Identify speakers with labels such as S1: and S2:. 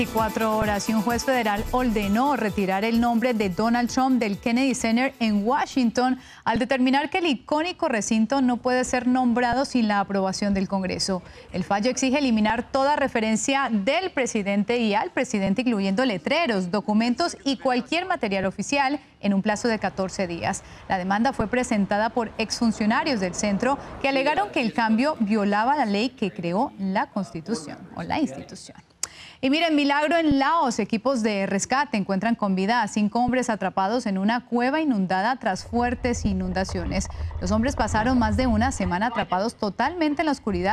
S1: 24 horas y un juez federal ordenó retirar el nombre de Donald Trump del Kennedy Center en Washington al determinar que el icónico recinto no puede ser nombrado sin la aprobación del Congreso. El fallo exige eliminar toda referencia del presidente y al presidente, incluyendo letreros, documentos y cualquier material oficial en un plazo de 14 días. La demanda fue presentada por exfuncionarios del centro que alegaron que el cambio violaba la ley que creó la Constitución o la institución. Y miren, milagro en Laos, equipos de rescate encuentran con vida a 5 hombres atrapados en una cueva inundada tras fuertes inundaciones. Los hombres pasaron más de una semana atrapados totalmente en la oscuridad.